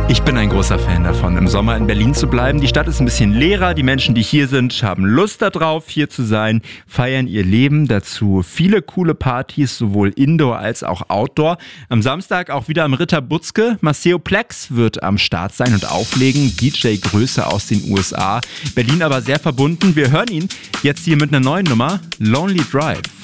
Ich bin ein großer Fan davon, im Sommer in Berlin zu bleiben. Die Stadt ist ein bisschen leerer, die Menschen, die hier sind, haben Lust darauf, hier zu sein, feiern ihr Leben. Dazu viele coole Partys, sowohl Indoor als auch Outdoor. Am Samstag auch wieder am Ritter Butzke. Maceo Plex wird am Start sein und auflegen. DJ Größe aus den USA. Berlin aber sehr verbunden. Wir hören ihn jetzt hier mit einer neuen Nummer, Lonely Drive.